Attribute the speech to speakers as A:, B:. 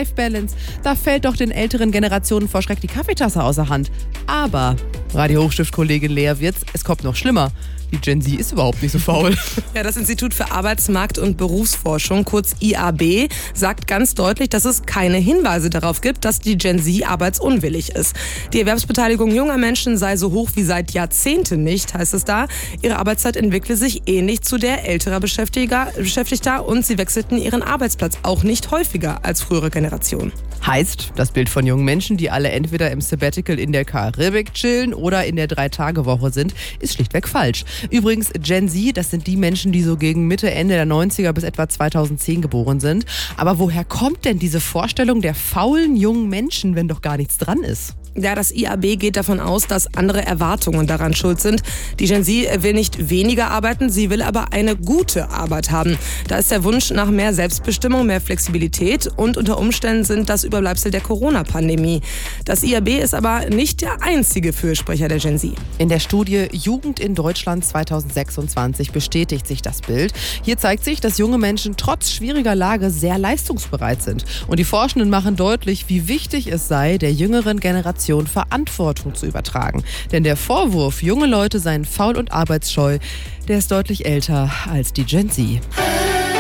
A: Work-Life-Balance, da fällt doch den älteren Generationen vor Schreck die Kaffeetasse außer Hand. Aber, Radio Hochstift-Kollegin Lea Wirz, es kommt noch schlimmer. Die Gen Z ist überhaupt nicht so faul.
B: Ja, das Institut für Arbeitsmarkt- und Berufsforschung, kurz IAB, sagt ganz deutlich, dass es keine Hinweise darauf gibt, dass die Gen Z arbeitsunwillig ist. Die Erwerbsbeteiligung junger Menschen sei so hoch wie seit Jahrzehnten nicht, heißt es da. Ihre Arbeitszeit entwickle sich ähnlich zu der älterer Beschäftigter und sie wechselten ihren Arbeitsplatz auch nicht häufiger als frühere Generationen.
A: Heißt, das Bild von jungen Menschen, die alle entweder im Sabbatical in der Karibik chillen oder in der 3-Tage-Woche sind, ist schlichtweg falsch. Übrigens, Gen Z, das sind die Menschen, die so gegen Mitte, Ende der 90er bis etwa 2010 geboren sind. Aber woher kommt denn diese Vorstellung der faulen jungen Menschen, wenn doch gar nichts dran ist?
B: Ja, das IAB geht davon aus, dass andere Erwartungen daran schuld sind. Die Gen Z will nicht weniger arbeiten, sie will aber eine gute Arbeit haben. Da ist der Wunsch nach mehr Selbstbestimmung, mehr Flexibilität und unter Umständen sind das Überbleibsel der Corona-Pandemie. Das IAB ist aber nicht der einzige Fürsprecher der Gen Z.
A: In der Studie Jugend in Deutschland 2026 bestätigt sich das Bild. Hier zeigt sich, dass junge Menschen trotz schwieriger Lage sehr leistungsbereit sind. Und die Forschenden machen deutlich, wie wichtig es sei, der jüngeren Generation Verantwortung zu übertragen. Denn der Vorwurf, junge Leute seien faul und arbeitsscheu, der ist deutlich älter als die Gen Z.